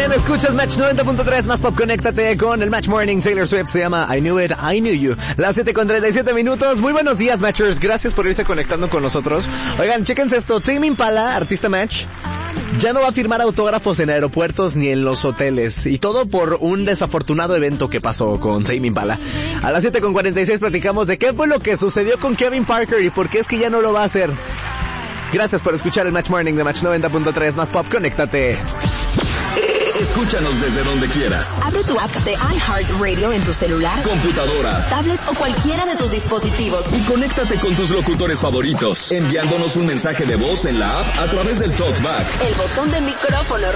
bien, escuchas Match 90.3, más pop, conéctate con el Match Morning. Taylor Swift se llama I Knew It, I Knew You. Las 7:37 minutos. Muy buenos días, Matchers. Gracias por irse conectando con nosotros. Oigan, chéquense esto. Tame Impala, artista Match, ya no va a firmar autógrafos en aeropuertos ni en los hoteles. Y todo por un desafortunado evento que pasó con Tame Impala. A las 7:46 platicamos de qué fue lo que sucedió con Kevin Parker y por qué es que ya no lo va a hacer. Gracias por escuchar el Match Morning de Match 90.3, más pop, conéctate. Escúchanos desde donde quieras. Abre tu app de iHeartRadio en tu celular, computadora, tablet o cualquiera de tus dispositivos. Y conéctate con tus locutores favoritos, enviándonos un mensaje de voz en la app a través del TalkBack. El botón de micrófono